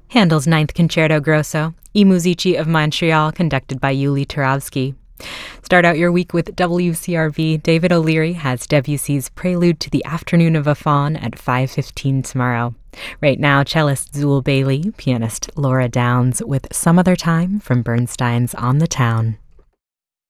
Handel's Ninth Concerto Grosso, I Musici of Montreal, conducted by Yuli Turovsky. Start out your week with WCRV. David O'Leary has Debussy's Prelude to the Afternoon of a Faun at 5:15 tomorrow. Right now, cellist Zool Bailey, pianist Laura Downs with Some Other Time from Bernstein's On the Town.